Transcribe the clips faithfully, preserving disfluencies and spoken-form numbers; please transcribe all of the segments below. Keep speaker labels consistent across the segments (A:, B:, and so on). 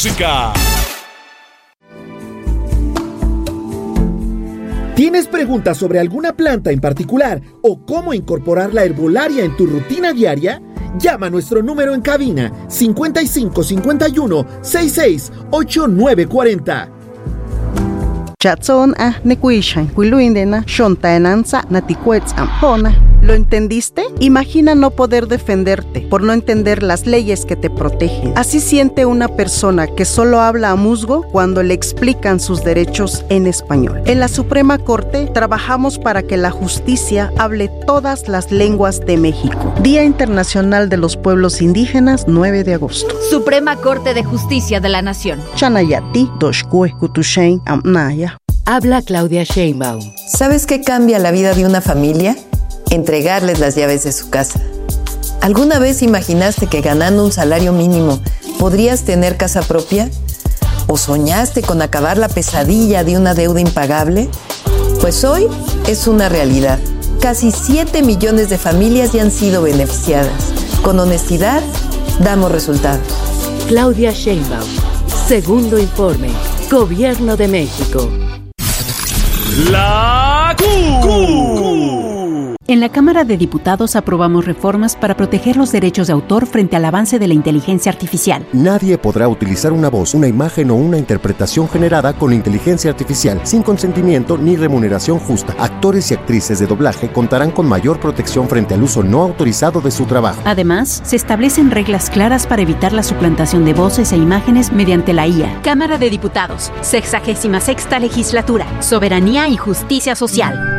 A: música.
B: ¿Tienes preguntas sobre alguna planta en particular o cómo incorporar la herbolaria en tu rutina diaria? Llama a nuestro número en cabina cincuenta y cinco cincuenta y uno sesenta y seis ochenta y nueve cuarenta.
C: Chatson ah nekuishan kuiluindena shontaenanza naticuets ampona. ¿Lo entendiste? Imagina no poder defenderte por no entender las leyes que te protegen. Así siente una persona que solo habla a musgo cuando le explican sus derechos en español. En la Suprema Corte trabajamos para que la justicia hable todas las lenguas de México. Día Internacional de los Pueblos Indígenas, nueve de agosto.
D: Suprema Corte de Justicia de la Nación.
C: Chanayati, Doshkue, Kutushain, Amnaya.
E: Habla Claudia Sheinbaum.
F: ¿Sabes qué cambia la vida de una familia? Entregarles las llaves de su casa. ¿Alguna vez imaginaste que ganando un salario mínimo podrías tener casa propia? ¿O soñaste con acabar la pesadilla de una deuda impagable? Pues hoy es una realidad. Casi siete millones de familias ya han sido beneficiadas. Con honestidad, damos resultados.
E: Claudia Sheinbaum. Segundo informe. Gobierno de México.
A: La Q.
G: En la Cámara de Diputados aprobamos reformas para proteger los derechos de autor frente al avance de la inteligencia artificial.
H: Nadie podrá utilizar una voz, una imagen o una interpretación generada con inteligencia artificial sin consentimiento ni remuneración justa. Actores y actrices de doblaje contarán con mayor protección frente al uso no autorizado de su trabajo.
G: Además, se establecen reglas claras para evitar la suplantación de voces e imágenes mediante la I A. Cámara de Diputados, sexagésima sexta legislatura, soberanía y justicia social.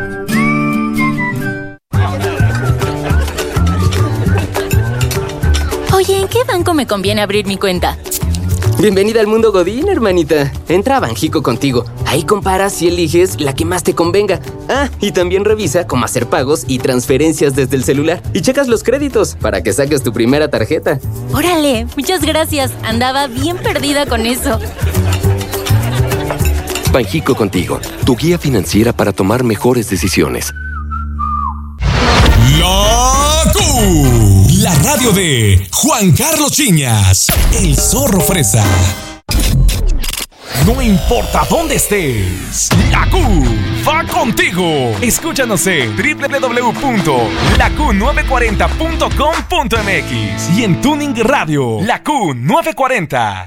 I: Oye, ¿en qué banco me conviene abrir mi cuenta?
J: Bienvenida al mundo Godín, hermanita. Entra a Banjico contigo. Ahí comparas y eliges la que más te convenga. Ah, y también revisa cómo hacer pagos y transferencias desde el celular. Y checas los créditos para que saques tu primera tarjeta.
I: ¡Órale! Muchas gracias. Andaba bien perdida con eso.
K: Banjico contigo, tu guía financiera para tomar mejores decisiones.
A: La Q, la radio de Juan Carlos Chiñas, el zorro fresa. No importa dónde estés, la Q va contigo. Escúchanos en doble u doble u doble u punto la q nueve cuarenta punto com punto m x y en Tuning Radio, la Q nueve cuarenta.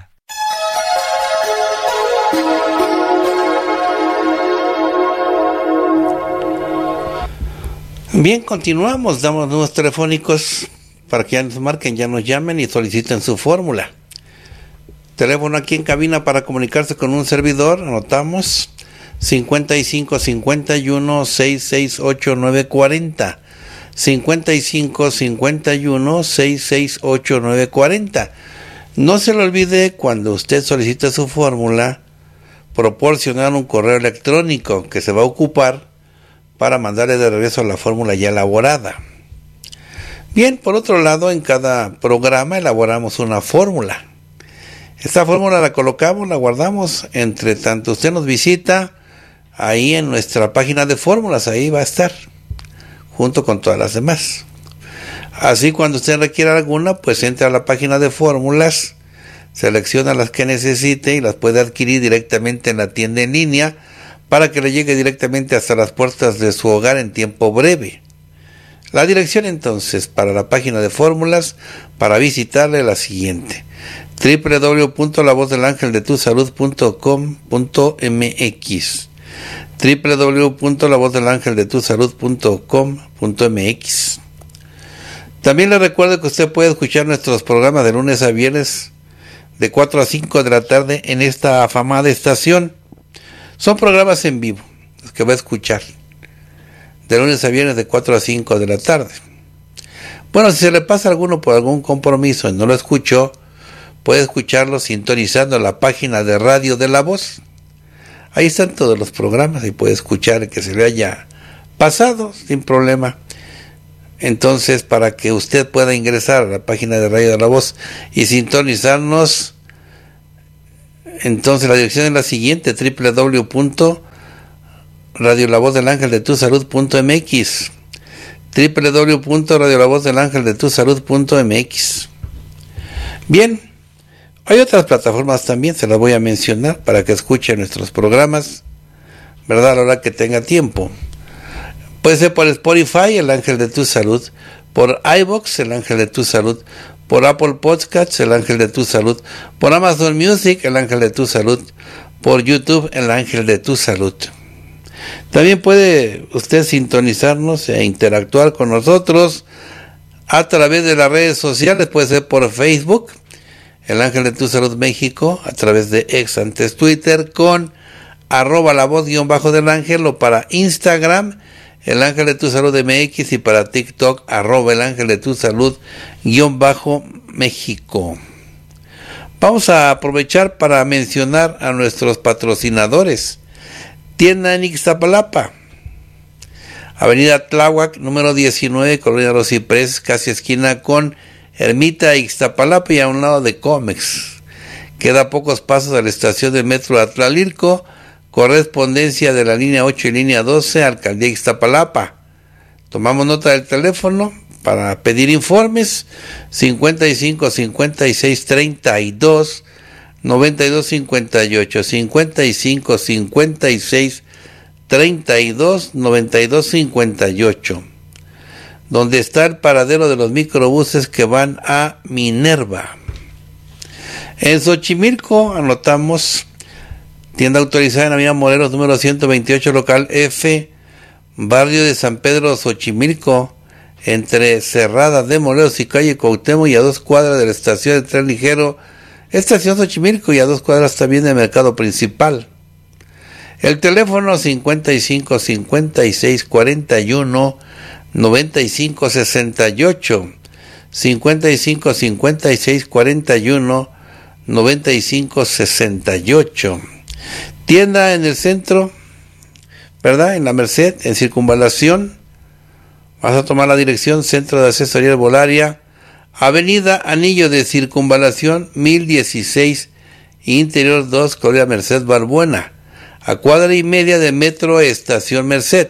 L: Bien, continuamos, damos números telefónicos para que ya nos marquen, ya nos llamen y soliciten su fórmula. Teléfono aquí en cabina para comunicarse con un servidor, anotamos cincuenta y cinco cincuenta y uno sesenta y seis ochenta y nueve cuarenta, cincuenta y cinco cincuenta y uno sesenta y seis ochenta y nueve cuarenta. No se le olvide, cuando usted solicite su fórmula, proporcionar un correo electrónico que se va a ocupar para mandarle de regreso la fórmula ya elaborada. Bien, por otro lado, en cada programa elaboramos una fórmula. Esta fórmula la colocamos, la guardamos, entre tanto usted nos visita, ahí en nuestra página de fórmulas, ahí va a estar, junto con todas las demás. Así, cuando usted requiera alguna, pues entra a la página de fórmulas, selecciona las que necesite y las puede adquirir directamente en la tienda en línea, para que le llegue directamente hasta las puertas de su hogar en tiempo breve. La dirección entonces para la página de fórmulas para visitarle la siguiente: doble u doble u doble u punto la voz del ángel de tu salud punto com punto m x, doble u doble u doble u punto la voz del ángel de tu salud punto com punto m x. También le recuerdo que usted puede escuchar nuestros programas de lunes a viernes de cuatro a cinco de la tarde en esta afamada estación. Son programas en vivo, los que va a escuchar, de lunes a viernes de cuatro a cinco de la tarde. Bueno, si se le pasa alguno por algún compromiso y no lo escuchó, puede escucharlo sintonizando la página de Radio de la Voz. Ahí están todos los programas y puede escuchar el que se le haya pasado sin problema. Entonces, para que usted pueda ingresar a la página de Radio de la Voz y sintonizarnos, entonces la dirección es la siguiente: doble u doble u doble u punto radio la voz del ángel de tu salud punto m x, doble u doble u doble u punto radio la voz del ángel de tu salud punto m x. Bien, Hay otras plataformas también, se las voy a mencionar para que escuchen nuestros programas, ¿verdad? A la hora que tenga tiempo. Puede ser por Spotify, El Ángel de tu Salud, por iVoox, El Ángel de tu Salud, por Apple Podcasts, El Ángel de tu Salud, por Amazon Music, El Ángel de tu Salud, por YouTube, El Ángel de tu Salud. También puede usted sintonizarnos e interactuar con nosotros a través de las redes sociales, puede ser por Facebook, El Ángel de tu Salud México, a través de ex antes Twitter, con arroba la voz guión bajo del ángel, o para Instagram, El Ángel de tu Salud M X, y para TikTok, arroba El Ángel de tu Salud guión bajo México. Vamos a aprovechar para mencionar a nuestros patrocinadores. Tienda en Ixtapalapa, Avenida Tláhuac, número diecinueve, Colonia Los Ciprés, casi esquina con Ermita Ixtapalapa, y a un lado de Comex. Queda a pocos pasos de la estación del metro Atlalilco, correspondencia de la línea ocho y línea doce, Alcaldía Ixtapalapa. Tomamos nota del teléfono para pedir informes: cincuenta y cinco, cincuenta y seis, treinta y dos, noventa y dos cincuenta y ocho, cincuenta y cinco, cincuenta y seis, treinta y dos, noventa y dos cincuenta y ocho. Donde está el paradero de los microbuses que van a Minerva. En Xochimilco anotamos tienda autorizada en Avenida Morelos, número ciento veintiocho, local F, barrio de San Pedro, Xochimilco, entre Cerrada de Morelos y calle Cuauhtémoc, y a dos cuadras de la estación de tren ligero, estación Xochimilco, y a dos cuadras también del mercado principal. El teléfono cincuenta y cinco, cincuenta y seis, cuarenta y uno, noventa y cinco, sesenta y ocho, cincuenta y cinco, cincuenta y seis, cuarenta y uno, noventa y cinco, sesenta y ocho. Tienda en el centro, ¿verdad? En la Merced, en Circunvalación. Vas a tomar la dirección Centro de Asesoría Herbolaria, Avenida Anillo de Circunvalación mil dieciséis, Interior dos, Colonia Merced Balbuena, a cuadra y media de Metro Estación Merced.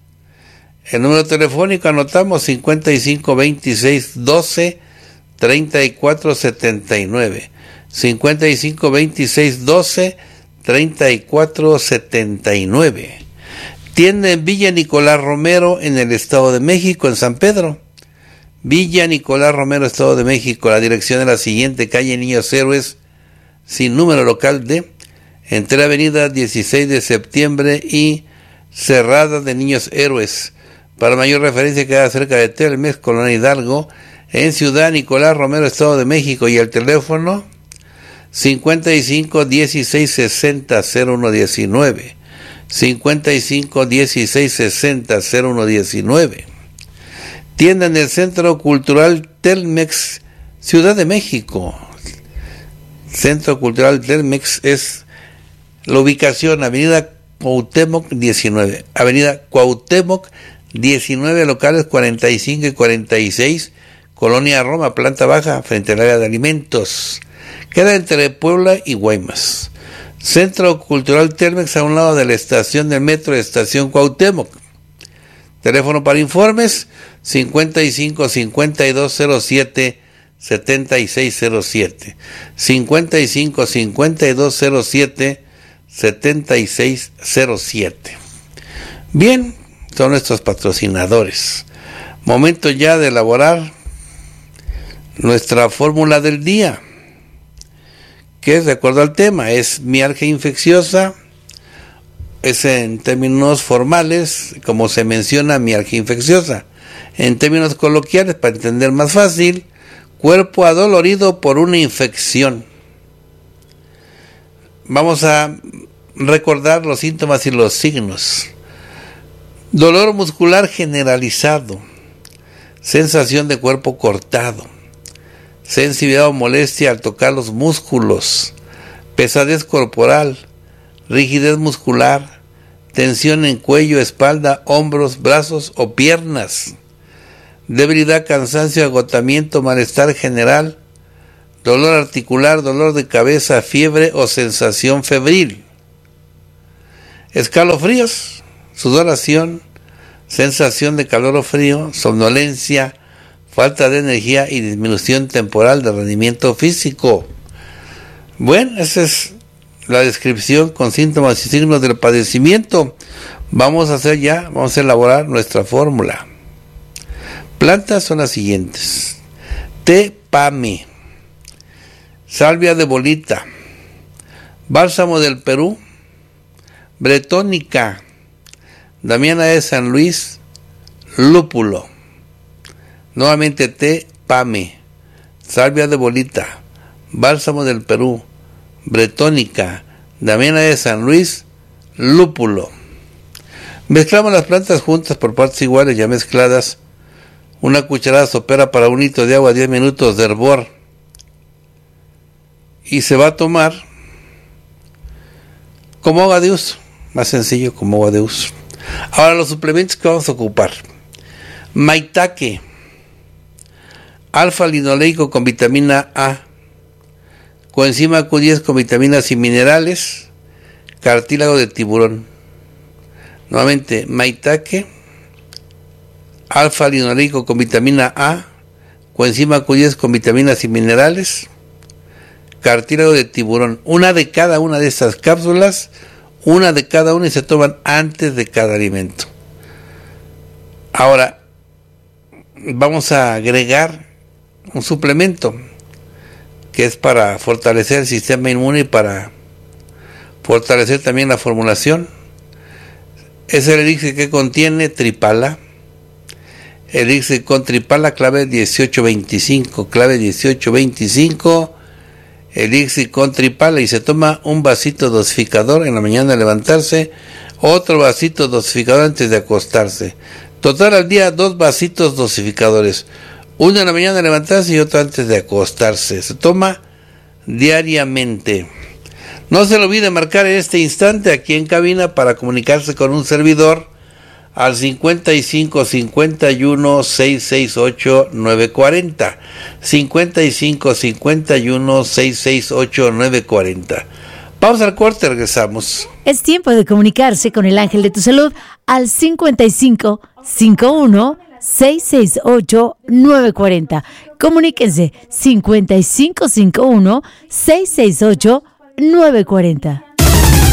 L: El número telefónico anotamos cincuenta y cinco, veintiséis, doce, treinta y cuatro, setenta y nueve. cincuenta y cinco, veintiséis, doce, treinta y cuatro, setenta y nueve. Tienda en Villa Nicolás Romero, en el Estado de México, en San Pedro. Villa Nicolás Romero, Estado de México. La dirección de la siguiente: calle Niños Héroes, sin número, local D, entre Avenida dieciséis de septiembre y Cerrada de Niños Héroes. Para mayor referencia, queda cerca de Telmex, Colonia Hidalgo, en Ciudad Nicolás Romero, Estado de México. Y el teléfono cincuenta y cinco, dieciséis, sesenta, cero uno diecinueve. cincuenta y cinco, dieciséis, sesenta, cero uno diecinueve. Tienda en el Centro Cultural Telmex, Ciudad de México. Centro Cultural Telmex es la ubicación: Avenida Cuauhtémoc diecinueve. Avenida Cuauhtémoc diecinueve, locales cuarenta y cinco y cuarenta y seis, Colonia Roma, planta baja, frente al área de alimentos. Queda entre Puebla y Guaymas. Centro Cultural Telmex, a un lado de la estación del metro, Estación Cuauhtémoc. Teléfono para informes cincuenta y cinco, cincuenta y dos cero siete, setenta y seis cero siete. cincuenta y cinco, cincuenta y dos cero siete, setenta y seis cero siete. Bien, son nuestros patrocinadores. Momento ya de elaborar nuestra fórmula del día, que es de acuerdo al tema: es mialgia infecciosa, es en términos formales, como se menciona, mialgia infecciosa. En términos coloquiales, para entender más fácil, cuerpo adolorido por una infección. Vamos a recordar los síntomas y los signos. Dolor muscular generalizado, sensación de cuerpo cortado, sensibilidad o molestia al tocar los músculos, pesadez corporal, rigidez muscular, tensión en cuello, espalda, hombros, brazos o piernas, debilidad, cansancio, agotamiento, malestar general, dolor articular, dolor de cabeza, fiebre o sensación febril, escalofríos, sudoración, sensación de calor o frío, somnolencia, falta de energía y disminución temporal de rendimiento físico. Bueno, esa es la descripción con síntomas y signos del padecimiento. Vamos a hacer ya, vamos a elaborar nuestra fórmula. Plantas son las siguientes: té pame, salvia de bolita, bálsamo del Perú, bretónica, damiana de San Luis, lúpulo. Nuevamente té pame, salvia de bolita, bálsamo del Perú, bretónica, damiana de San Luis, lúpulo. Mezclamos las plantas juntas por partes iguales ya mezcladas. Una cucharada sopera para un litro de agua, diez minutos de hervor. Y se va a tomar como agua de uso, más sencillo, como agua de uso. Ahora los suplementos que vamos a ocupar: maitake, alfa linoleico con vitamina A, coenzima Q diez con vitaminas y minerales, cartílago de tiburón. Nuevamente, maitake, alfa linoleico con vitamina A, coenzima Q diez con vitaminas y minerales, cartílago de tiburón. Una de cada una de estas cápsulas, una de cada una, y se toman antes de cada alimento. Ahora vamos a agregar un suplemento que es para fortalecer el sistema inmune y para fortalecer también la formulación. Es el elixir que contiene tripala. Elixir con tripala, clave dieciocho veinticinco, clave dieciocho veinticinco, elixir con tripala, y se toma un vasito dosificador en la mañana al levantarse, otro vasito dosificador antes de acostarse. Total al día, dos vasitos dosificadores, uno en la mañana al levantarse y otro antes de acostarse. Se toma diariamente. No se le olvide marcar en este instante aquí en cabina para comunicarse con un servidor al cincuenta y cinco cincuenta y uno seiscientos sesenta y ocho novecientos cuarenta, cincuenta y cinco cincuenta y uno seiscientos sesenta y ocho novecientos cuarenta. Vamos al corte, regresamos.
M: Es tiempo de comunicarse con el ángel de tu salud al cincuenta y cinco cincuenta y uno seiscientos sesenta y ocho novecientos cuarenta. Comuníquense cincuenta y cinco cincuenta y uno seiscientos sesenta y ocho novecientos cuarenta.